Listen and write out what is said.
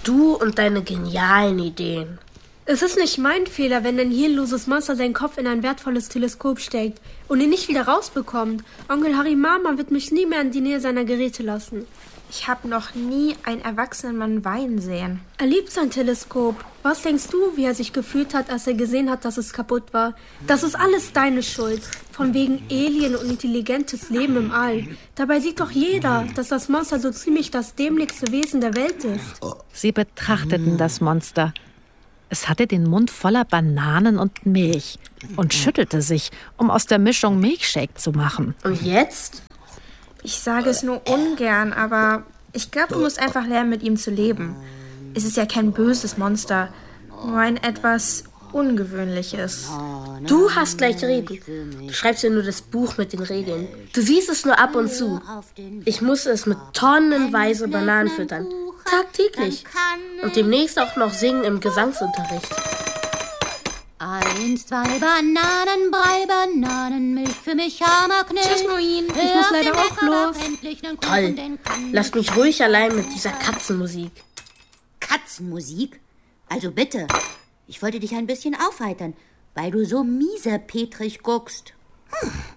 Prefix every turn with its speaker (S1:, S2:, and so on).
S1: Du und deine genialen Ideen.
S2: Es ist nicht mein Fehler, wenn ein hirnloses Monster seinen Kopf in ein wertvolles Teleskop steckt und ihn nicht wieder rausbekommt. Onkel Harry Mama wird mich nie mehr in die Nähe seiner Geräte lassen.
S3: Ich habe noch nie einen erwachsenen Mann weinen sehen.
S2: Er liebt sein Teleskop. Was denkst du, wie er sich gefühlt hat, als er gesehen hat, dass es kaputt war? Das ist alles deine Schuld. Von wegen Alien und intelligentes Leben im All. Dabei sieht doch jeder, dass das Monster so ziemlich das dämlichste Wesen der Welt ist.
S4: Sie betrachteten das Monster. Es hatte den Mund voller Bananen und Milch und schüttelte sich, um aus der Mischung Milchshake zu machen.
S1: Und jetzt?
S3: Ich sage es nur ungern, aber ich glaube, du musst einfach lernen, mit ihm zu leben. Es ist ja kein böses Monster, nur ein etwas Ungewöhnliches.
S1: Du hast gleich Reden. Du schreibst ja nur das Buch mit den Regeln. Du siehst es nur ab und zu. Ich muss es mit tonnenweise Bananen füttern. Tagtäglich. Und demnächst auch noch singen im Gesangsunterricht.
S5: 1, 2 Bananen, 3 Bananen, Milch für mich, armer Knecht.
S3: Tschüss, Moin.
S2: Ich muss leider auch los.
S1: Toll. Lasst mich ruhig allein mit dieser Katzenmusik.
S5: Katzenmusik? Also bitte. Ich wollte dich ein bisschen aufheitern, weil du so miesepetrig guckst.